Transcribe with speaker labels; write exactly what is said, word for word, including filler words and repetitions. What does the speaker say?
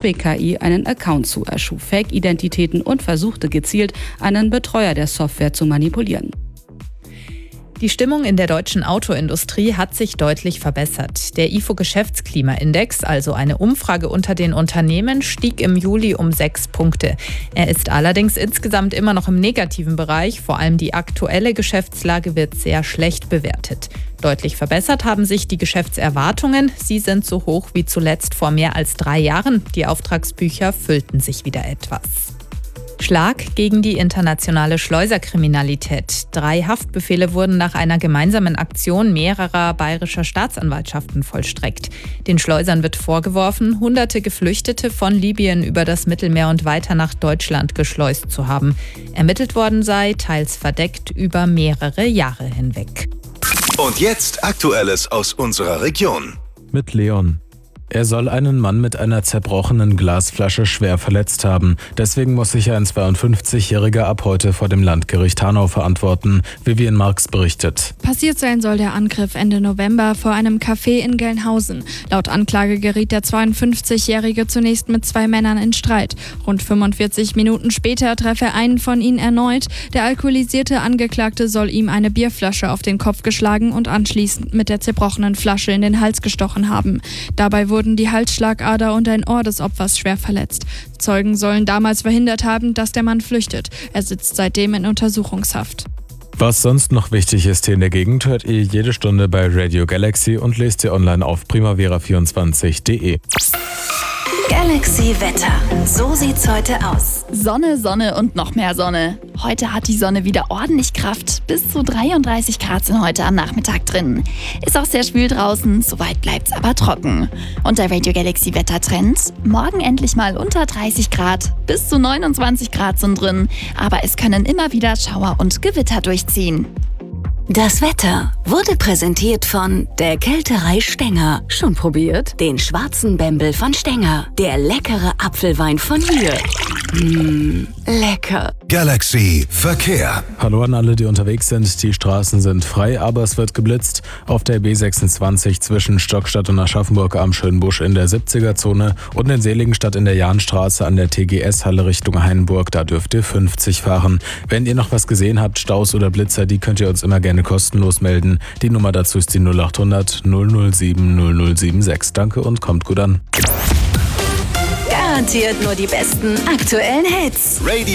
Speaker 1: B K I einen Account zu, erschuf Fake-Identitäten und versuchte gezielt, einen Betreuer der Software zu manipulieren.
Speaker 2: Die Stimmung in der deutschen Autoindustrie hat sich deutlich verbessert. Der I F O-Geschäftsklimaindex, also eine Umfrage unter den Unternehmen, stieg im Juli um sechs Punkte. Er ist allerdings insgesamt immer noch im negativen Bereich. Vor allem die aktuelle Geschäftslage wird sehr schlecht bewertet. Deutlich verbessert haben sich die Geschäftserwartungen. Sie sind so hoch wie zuletzt vor mehr als drei Jahren. Die Auftragsbücher füllten sich wieder etwas. Schlag gegen die internationale Schleuserkriminalität. Drei Haftbefehle wurden nach einer gemeinsamen Aktion mehrerer bayerischer Staatsanwaltschaften vollstreckt. Den Schleusern wird vorgeworfen, hunderte Geflüchtete von Libyen über das Mittelmeer und weiter nach Deutschland geschleust zu haben. Ermittelt worden sei, teils verdeckt, über mehrere Jahre hinweg.
Speaker 3: Und jetzt Aktuelles aus unserer Region.
Speaker 4: Mit Leon. Er soll einen Mann mit einer zerbrochenen Glasflasche schwer verletzt haben. Deswegen muss sich ein zweiundfünfzigjähriger ab heute vor dem Landgericht Hanau verantworten, Vivian Marx berichtet.
Speaker 5: Passiert sein soll der Angriff Ende November vor einem Café in Gelnhausen. Laut Anklage geriet der zweiundfünfzigjährige zunächst mit zwei Männern in Streit. Rund fünfundvierzig Minuten später treffe er einen von ihnen erneut. Der alkoholisierte Angeklagte soll ihm eine Bierflasche auf den Kopf geschlagen und anschließend mit der zerbrochenen Flasche in den Hals gestochen haben. Dabei wurde wurden die Halsschlagader und ein Ohr des Opfers schwer verletzt. Zeugen sollen damals verhindert haben, dass der Mann flüchtet. Er sitzt seitdem in Untersuchungshaft.
Speaker 4: Was sonst noch wichtig ist hier in der Gegend, hört ihr jede Stunde bei Radio Galaxy und lest ihr online auf primavera vierundzwanzig punkt de.
Speaker 6: Galaxy Wetter. So sieht's heute aus.
Speaker 7: Sonne, Sonne und noch mehr Sonne. Heute hat die Sonne wieder ordentlich Kraft. Bis zu dreiunddreißig Grad sind heute am Nachmittag drin. Ist auch sehr schwül draußen, soweit bleibt's aber trocken. Und der Radio Galaxy Wettertrend. Morgen endlich mal unter dreißig Grad. Bis zu neunundzwanzig Grad sind drin. Aber es können immer wieder Schauer und Gewitter durchziehen.
Speaker 6: Das Wetter wurde präsentiert von der Kälterei Stenger. Schon probiert? Den schwarzen Bembel von Stenger. Der leckere Apfelwein von hier. Mmh, lecker.
Speaker 3: Galaxy Verkehr.
Speaker 4: Hallo an alle, die unterwegs sind. Die Straßen sind frei, aber es wird geblitzt. Auf der B sechsundzwanzig zwischen Stockstadt und Aschaffenburg am Schönbusch in der siebziger-Zone und in Seligenstadt in der Jahnstraße an der T G S-Halle Richtung Hainburg. Da dürft ihr fünfzig fahren. Wenn ihr noch was gesehen habt, Staus oder Blitzer, die könnt ihr uns immer gerne kostenlos melden. Die Nummer dazu ist die null acht hundert null null sieben null null sieben sechs. Danke und kommt gut an.
Speaker 6: Garantiert nur die besten aktuellen Hits.
Speaker 3: Radio